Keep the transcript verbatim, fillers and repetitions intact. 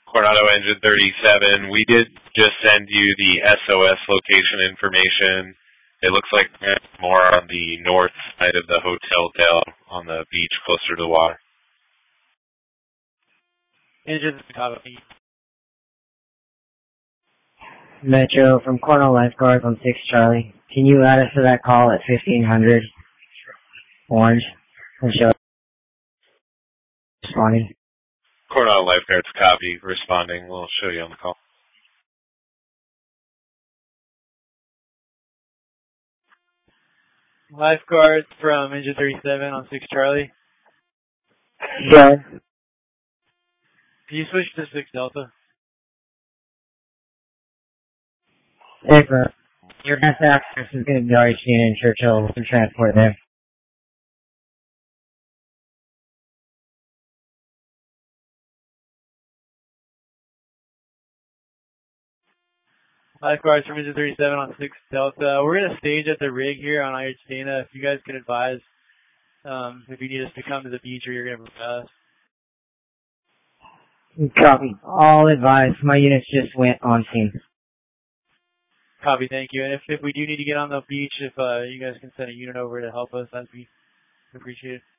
Coronado Engine thirty-seven, we did just send you the S O S location information. It looks like it's more on the north side of the Hotel Del on the beach closer to the water. Engine copy. Metro from Cornell Lifeguards on six Charlie. Can you add us to that call at fifteen hundred Orange and show us responding? Coronado Lifeguards copy, responding. We'll show you on the call. Lifeguards from Engine thirty-seven on six Charlie. Yeah. Can you switch to six Delta? Paper. Your best access is going to be R H D in Churchill for transport there. Lifeguards from Engine thirty-seven on six Delta. We're going to stage at the rig here on I H Dana. If you guys could advise um, if you need us to come to the beach or you're going to move us. Copy. All advice. My units just went on scene. Copy, thank you. And if, if we do need to get on the beach, if uh, you guys can send a unit over to help us, that'd be appreciated.